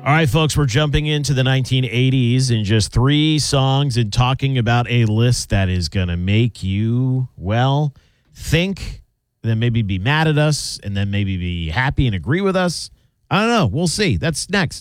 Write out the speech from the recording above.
All right, folks, we're jumping into the 1980s in just 3 songs and talking about a list that is going to make you, well, think, then maybe be mad at us, and then maybe be happy and agree with us. I don't know. We'll see. That's next.